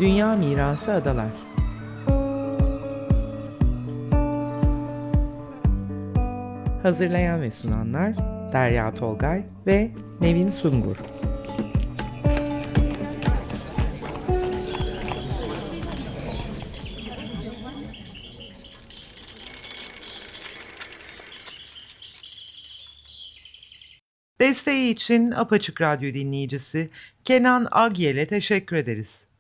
Dünya Mirası Adalar. Hazırlayan ve sunanlar Derya Tolgay ve Nevin Sungur. Desteği için Apaçık Radyo dinleyicisi Kenan Agyel'e teşekkür ederiz.